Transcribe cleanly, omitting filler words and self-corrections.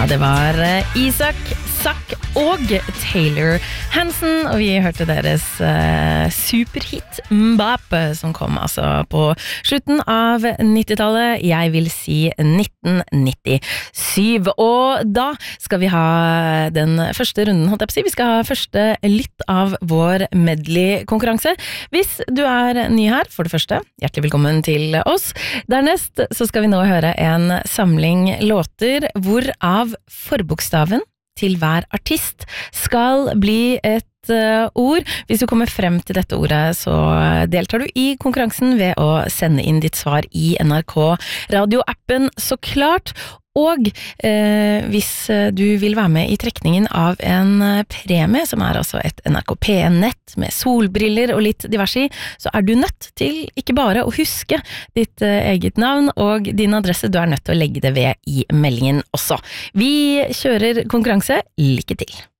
det var Isak, Zack og Taylor Hansen, og vi hørte deres superhit Mbappe, som kom altså på slutten av 90-tallet, jeg vil si 1997. Og da skal vi ha den første runden, holdt jeg på å si. Vi skal ha første lytt av vår medley-konkurranse. Hvis du er ny her, for det første, hjertelig velkommen til oss. Dernest så skal vi nå høre en samling låter, hvorav forbokstaven til hver artist skal bli et ord. Hvis du kommer frem til dette ordet, så deltar du i konkurransen ved å sende inn ditt svar i NRK Radio-appen, så klart. Og hvis du vil være med i trekningen av en premie, som er altså et NRK P1-nett med solbriller og litt diverse i, så er du nødt til ikke bare å huske ditt eget navn og din adresse, du er nødt til å legge det ved i meldingen også. Vi kjører konkurranse. Lykke til!